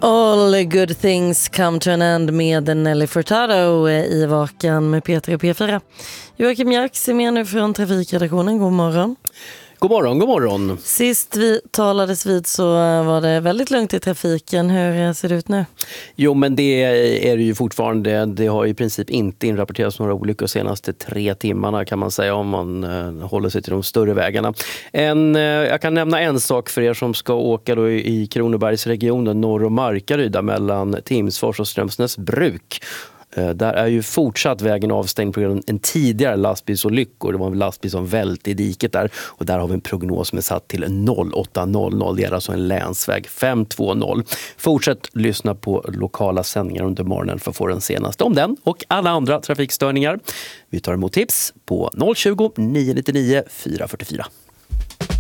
All good things come to an end med Nelly Furtado i Vaken med Peter och P4. Joakim Jarks är med nu från trafikredaktionen. God morgon. God morgon, god morgon. Sist vi talades vid så var det väldigt lugnt i trafiken. Hur ser det ut nu? Jo, men det är det ju fortfarande. Det har i princip inte inrapporterats några olyckor de senaste 3 timmarna kan man säga, om man håller sig till de större vägarna. Jag kan nämna en sak för er som ska åka då i Kronobergsregionen norr om Markaryd mellan Timsfors och Strömsnäsbruk. Där är ju fortsatt vägen avstängd på grund av en tidigare lastbilsolyckor. Det var en lastbil som välte i diket där. Och där har vi en prognos som är satt till 08:00. Det är alltså en länsväg 520. Fortsätt lyssna på lokala sändningar under morgonen för att få den senaste om den och alla andra trafikstörningar. Vi tar emot tips på 020 999 444.